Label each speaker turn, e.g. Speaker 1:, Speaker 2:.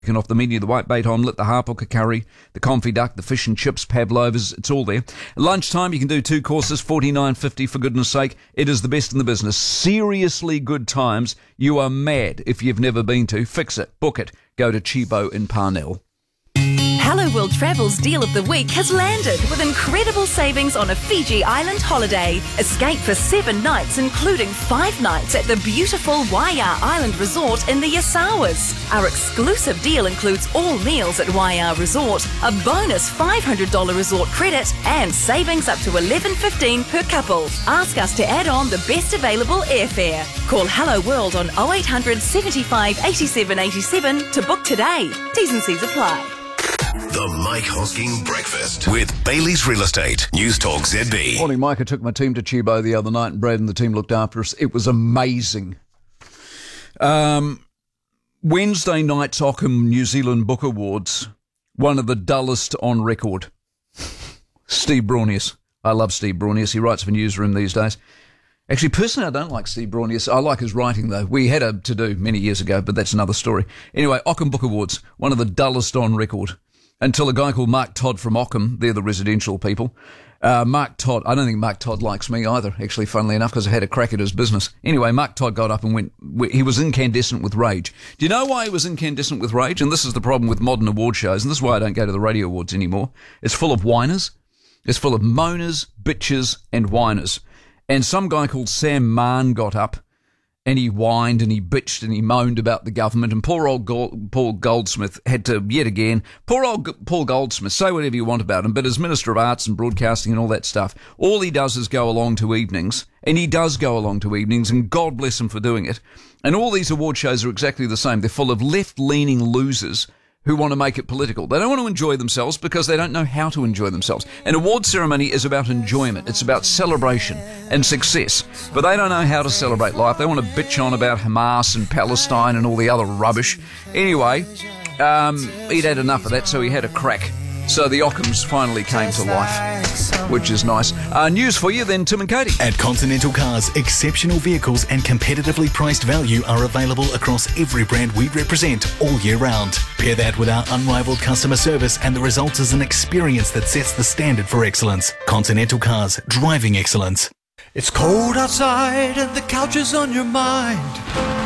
Speaker 1: And off the menu, the whitebait omelette, the harpooker curry, the confit duck, the fish and chips, pavlovas, it's all there. At lunchtime, you can do 2 courses, $49.50 for goodness sake. It is the best in the business. Seriously good times. You are mad if you've never been to. Fix it. Book it. Go to Chibo in Parnell.
Speaker 2: Hello World Travel's Deal of the Week has landed with incredible savings on a Fiji Island holiday. Escape for 7 nights, including 5 nights at the beautiful Waiā Island Resort in the Yasawas. Our exclusive deal includes all meals at Waiā Resort, a bonus $500 resort credit, and savings up to $11.15 per couple. Ask us to add on the best available airfare. Call Hello World on 0800 75 87 87 to book today. T's and C's apply.
Speaker 3: The Mike Hosking Breakfast with Bailey's Real Estate. News Talk ZB.
Speaker 1: Morning, Mike. I took my team to Chibo the other night, and Brad and the team looked after us. It was amazing. Wednesday night's Ockham New Zealand Book Awards, one of the dullest on record. Steve Braunius. I love Steve Braunius. He writes for Newsroom these days. Actually, personally, I don't like Steve Braunius. I like his writing, though. We had a to-do many years ago, but that's another story. Anyway, Ockham Book Awards, one of the dullest on record. Until a guy called Mark Todd from Ockham, they're the residential people. Mark Todd, I don't think Mark Todd likes me either, actually, funnily enough, because I had a crack at his business. Anyway, Mark Todd got up and went, he was incandescent with rage. Do you know why he was incandescent with rage? And this is the problem with modern award shows, and this is why I don't go to the radio awards anymore. It's full of whiners. It's full of moaners, bitches, and whiners. And some guy called Sam Mahon got up and he whined and he bitched and he moaned about the government, and poor old Paul Goldsmith had to, yet again, poor old Paul Goldsmith, say whatever you want about him, but as Minister of Arts and Broadcasting and all that stuff, all he does is go along to evenings, and he does go along to evenings, and God bless him for doing it. And all these award shows are exactly the same. They're full of left-leaning losers who want to make it political. They don't want to enjoy themselves because they don't know how to enjoy themselves. An award ceremony is about enjoyment. It's about celebration and success. But they don't know how to celebrate life. They want to bitch on about Hamas and Palestine and all the other rubbish. Anyway, he'd had enough of that, so he had a crack. So the Ockhams finally came to life, which is nice. News for you then, Tim and Katie.
Speaker 3: At Continental Cars, exceptional vehicles and competitively priced value are available across every brand we represent all year round. Pair that with our unrivaled customer service and the result is an experience that sets the standard for excellence. Continental Cars, driving excellence.
Speaker 4: It's cold outside and the couch is on your mind.